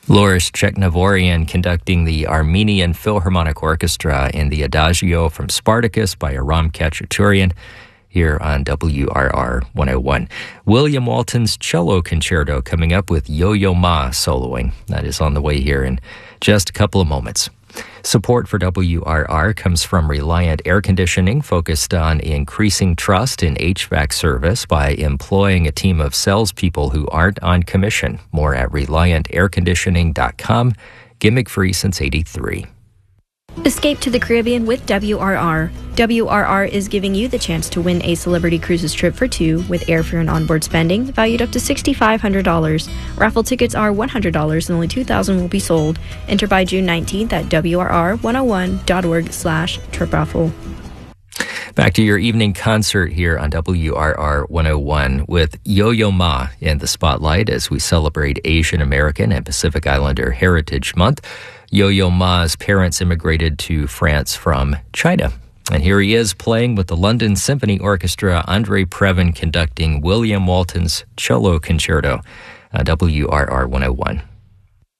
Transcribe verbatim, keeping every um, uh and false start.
Loris Cheknavorian conducting the Armenian Philharmonic Orchestra in the Adagio from Spartacus by Aram Khachaturian here on W R R one oh one. William Walton's Cello Concerto coming up with Yo-Yo Ma soloing. That is on the way here in just a couple of moments. Support for W R R comes from Reliant Air Conditioning, focused on increasing trust in H V A C service by employing a team of salespeople who aren't on commission. More at reliant air conditioning dot com. Gimmick-free since eighty-three. Escape to the Caribbean with W R R. W R R is giving you the chance to win a Celebrity Cruises trip for two with airfare and onboard spending valued up to six thousand five hundred dollars. Raffle tickets are one hundred dollars and only two thousand will be sold. Enter by June nineteenth at W R R one oh one dot org slash trip raffle. Back to your evening concert here on W R R one oh one with Yo-Yo Ma in the spotlight as we celebrate Asian American and Pacific Islander Heritage Month. Yo-Yo Ma's parents immigrated to France from China. And here he is playing with the London Symphony Orchestra, Andre Previn conducting William Walton's Cello Concerto on W R R one oh one.